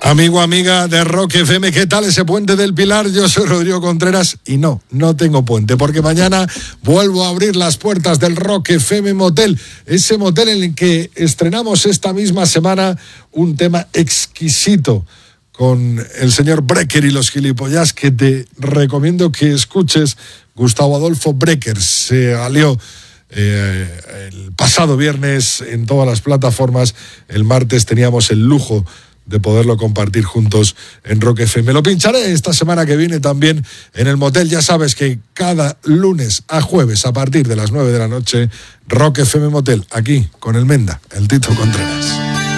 Amigo, amiga de Rock FM, ¿qué tal ese puente del Pilar? Yo soy Rodrigo Contreras y no tengo puente, porque mañana vuelvo a abrir las puertas del Rock FM Motel, ese motel en el que estrenamos esta misma semana un tema exquisito con el señor Brecker y los Gilipollas, que te recomiendo que escuches. Gustavo Adolfo Brecker se alió el pasado viernes en todas las plataformas. El martes teníamos el lujo de poderlo compartir juntos en Rock FM. Lo pincharé esta semana que viene también en el motel. Ya sabes que cada lunes a jueves a partir de las 9 de la noche, Rock FM Motel, aquí con el Menda, el Tito Contreras.